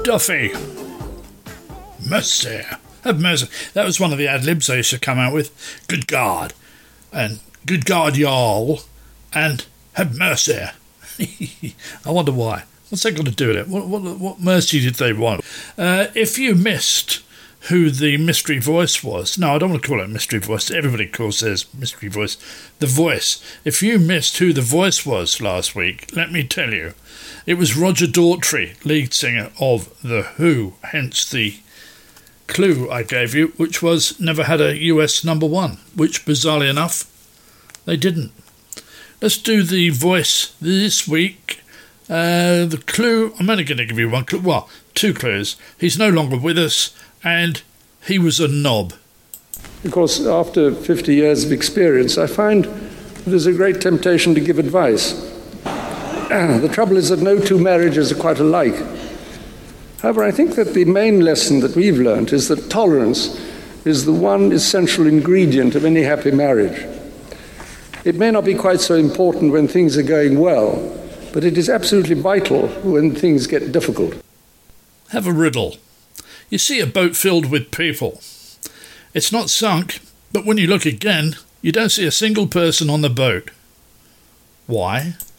Duffy. Mercy. Have mercy. That was one of the ad-libs they used to come out with. Good God. And good God, y'all. And have mercy. I wonder why. What's that got to do with it? What mercy did they want? If you missed who the mystery voice was... No, I don't want to call it mystery voice. Everybody calls theirs mystery voice. The voice. If you missed who the voice was last week, let me tell you. It was Roger Daltrey, lead singer of The Who, hence the clue I gave you, which was never had a US number one, which, bizarrely enough, they didn't. Let's do the voice this week. The clue, I'm only going to give you one clue, well, two clues. He's no longer with us, and he was a knob. Of course, after 50 years of experience, I find that there's a great temptation to give advice. The trouble is that no two marriages are quite alike. However, I think that the main lesson that we've learned is that tolerance is the one essential ingredient of any happy marriage. It may not be quite so important when things are going well, but it is absolutely vital when things get difficult. Have a riddle. You see a boat filled with people. It's not sunk, but when you look again, you don't see a single person on the boat. Why?